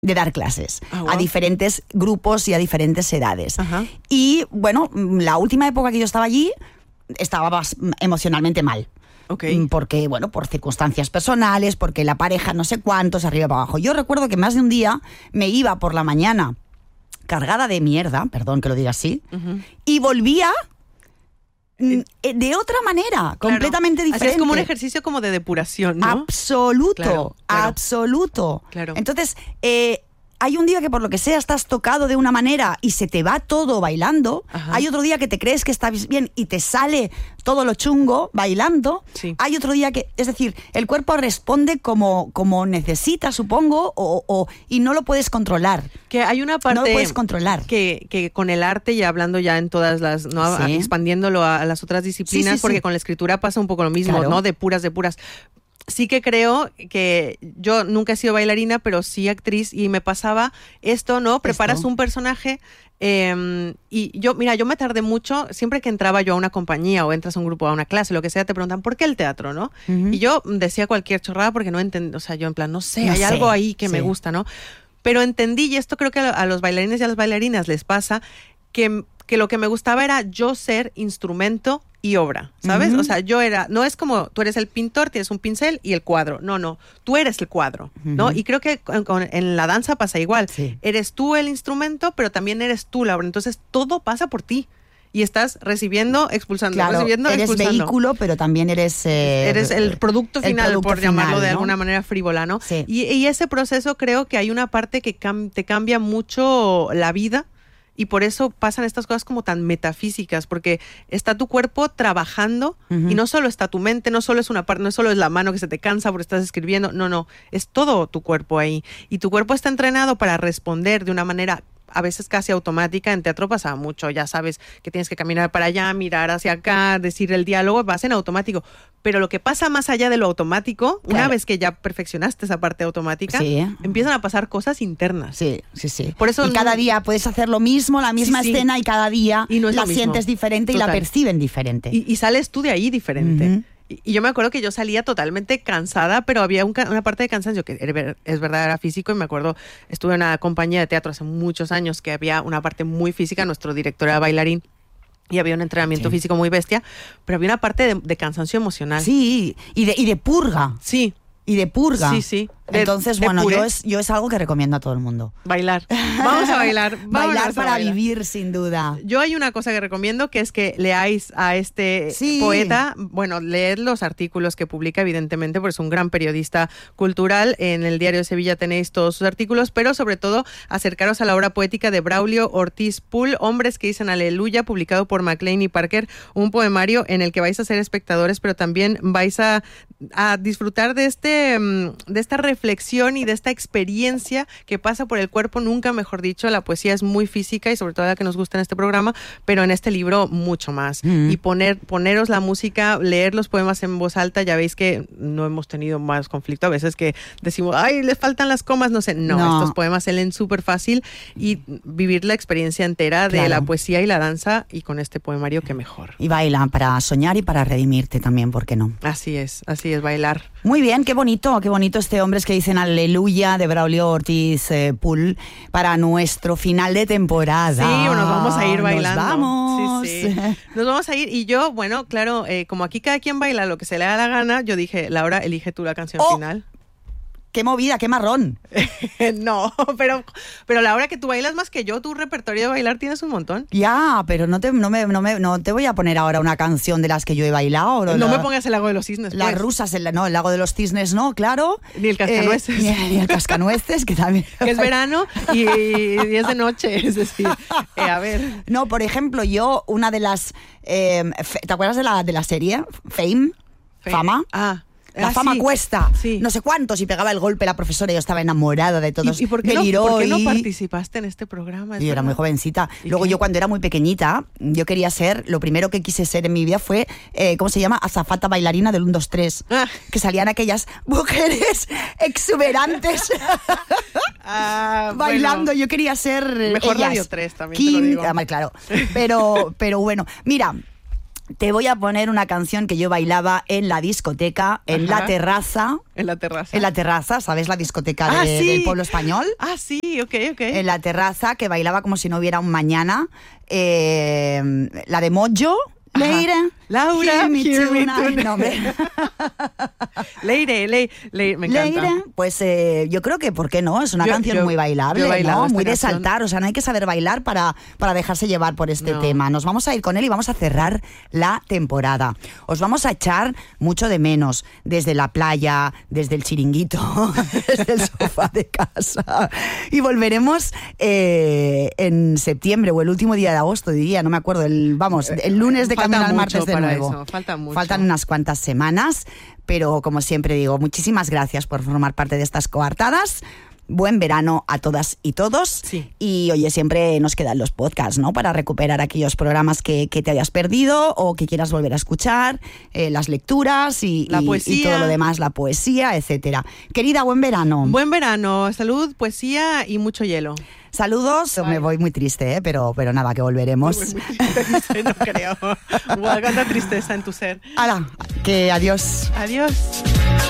de dar clases wow. a diferentes grupos y a diferentes edades. Ajá. Y bueno, la última época que yo estaba allí, estaba emocionalmente mal. Okay. Porque, bueno, por circunstancias personales, porque la pareja no sé cuántos, arriba y para abajo. Yo recuerdo que más de un día me iba por la mañana cargada de mierda, perdón que lo diga así, y volvía de otra manera, completamente diferente. Así es como un ejercicio como de depuración, ¿no? Absoluto, claro. absoluto. Claro. Entonces, hay un día que por lo que sea estás tocado de una manera y se te va todo bailando. Ajá. Hay otro día que te crees que estás bien y te sale todo lo chungo bailando. Sí. Hay otro día que, es decir, el cuerpo responde como necesita, supongo, y no lo puedes controlar. Que hay una parte no lo puedes controlar. Que con el arte, y hablando ya en todas las, ¿no? Sí. Expandiéndolo a las otras disciplinas, Sí. porque con la escritura pasa un poco lo mismo, Claro. ¿no? De puras. Sí que creo que yo nunca he sido bailarina, pero sí actriz, y me pasaba esto, ¿no? Preparas un personaje y yo me tardé mucho, siempre que entraba yo a una compañía o entras a un grupo, a una clase, lo que sea, te preguntan, ¿por qué el teatro, no? Uh-huh. Y yo decía cualquier chorrada porque no entendí, o sea, yo en plan, no sé, hay algo ahí que me gusta, ¿no? Pero entendí, y esto creo que a los bailarines y a las bailarinas les pasa, que lo que me gustaba era yo ser instrumento y obra, ¿sabes? Uh-huh. O sea, no es como tú eres el pintor, tienes un pincel y el cuadro. No, tú eres el cuadro, ¿no? Uh-huh. Y creo que en la danza pasa igual. Sí. Eres tú el instrumento, pero también eres tú la obra. Entonces, todo pasa por ti. Y estás recibiendo, expulsando, claro, recibiendo, eres expulsando. Vehículo, pero también eres el producto final, por llamarlo de ¿no? alguna manera frívola, ¿no? Sí. Y ese proceso creo que hay una parte que te cambia mucho la vida. Y por eso pasan estas cosas como tan metafísicas, porque está tu cuerpo trabajando y no solo está tu mente, no solo es una parte, no solo es la mano que se te cansa porque estás escribiendo, no, es todo tu cuerpo ahí. Y tu cuerpo está entrenado para responder de una manera a veces casi automática. En teatro pasa mucho, ya sabes que tienes que caminar para allá, mirar hacia acá, decir el diálogo, vas en automático. Pero lo que pasa más allá de lo automático, una vez que ya perfeccionaste esa parte automática, empiezan a pasar cosas internas. Sí. Por eso y cada día puedes hacer lo mismo, la misma escena, y cada día y no es la lo mismo. sientes diferente. Total. Y la perciben diferente. Y sales tú de ahí diferente. Uh-huh. Y yo me acuerdo que yo salía totalmente cansada, pero había una parte de cansancio que es verdad, era físico. Y me acuerdo, estuve en una compañía de teatro hace muchos años que había una parte muy física. Nuestro director era bailarín y había un entrenamiento físico muy bestia, pero había una parte de cansancio emocional. Sí, y de purga. Sí. Y de purga. Sí. Entonces, bueno, yo es algo que recomiendo a todo el mundo. Bailar. Vamos a bailar. Bailar para vivir, sin duda. Yo hay una cosa que recomiendo, que es que leáis a este poeta. Bueno, leed los artículos que publica, evidentemente, porque es un gran periodista cultural. En el Diario de Sevilla tenéis todos sus artículos, pero sobre todo acercaros a la obra poética de Braulio Ortiz Pool, Hombres que dicen aleluya, publicado por Maclean y Parker, un poemario en el que vais a ser espectadores, pero también vais a disfrutar de esta reflexión y de esta experiencia que pasa por el cuerpo. Nunca mejor dicho, la poesía es muy física y sobre todo la que nos gusta en este programa, pero en este libro mucho más. Y poneros la música, leer los poemas en voz alta. Ya veis que no hemos tenido más conflicto a veces, que decimos, ay, les faltan las comas, no sé. No. Estos poemas se leen súper fácil, y vivir la experiencia entera de la poesía y la danza, y con este poemario que mejor. Y baila para soñar y para redimirte también, ¿por qué no? Así es, bailar. Muy bien, qué bonito este Hombres que dicen aleluya de Braulio Ortiz Pool para nuestro final de temporada. Sí, nos vamos a ir bailando. Nos vamos. Sí. Nos vamos a ir, y yo, bueno, claro, como aquí cada quien baila lo que se le da la gana, yo dije, Laura, elige tú la canción final. ¡Qué movida, qué marrón! No, pero Laura, que tú bailas más que yo, tu repertorio de bailar tienes un montón. Ya, pero no te voy a poner ahora una canción de las que yo he bailado. No me pongas el Lago de los Cisnes. Las pues. rusas, el Lago de los Cisnes no, claro. Ni el Cascanueces. Ni el Cascanueces, que también. Que es verano y es de noche, es decir, a ver. No, por ejemplo, yo, una de las... ¿te acuerdas de la serie? Fame. ¿Fama? La fama cuesta, no sé cuántos, y pegaba el golpe la profesora y yo estaba enamorada de todos. ¿Y por qué no participaste en este programa? Yo era muy jovencita. Luego yo, cuando era muy pequeñita, yo quería ser, lo primero que quise ser en mi vida fue, ¿cómo se llama? Azafata bailarina del 1, 2, 3. Que salían aquellas mujeres exuberantes bailando. Bueno, yo quería ser mejor ellas. Radio 3 también te lo digo. Claro. Pero bueno, mira... te voy a poner una canción que yo bailaba en la discoteca, en la terraza. En la terraza. En la terraza, ¿sabes? La discoteca del pueblo español. Ah, sí, ok. En la terraza, que bailaba como si no hubiera un mañana. La de Mojo. Leire, Laura, hear me tonight. No, hombre. Leire, me encanta. Leire, pues yo creo que, ¿por qué no? Es una canción muy bailable, ¿no? Muy de saltar, o sea, no hay que saber bailar para dejarse llevar por este tema. Nos vamos a ir con él y vamos a cerrar la temporada. Os vamos a echar mucho de menos, desde la playa, desde el chiringuito, desde el sofá de casa. Y volveremos en septiembre o el último día de agosto, diría, no me acuerdo, el lunes de camino al martes de nuevo. Eso, falta mucho. Faltan unas cuantas semanas, pero como siempre digo, muchísimas gracias por formar parte de estas coartadas. Buen verano a todas y todos. Sí. Y oye, siempre nos quedan los podcasts, ¿no? Para recuperar aquellos programas que te hayas perdido o que quieras volver a escuchar, las lecturas y todo lo demás, la poesía, etcétera. Querida, buen verano. Buen verano, salud, poesía y mucho hielo. Saludos. Bye. Me voy muy triste, pero nada, que volveremos. Muy triste, no creo. Cuánta tristeza en tu ser. ¡Hala! Que adiós. Adiós.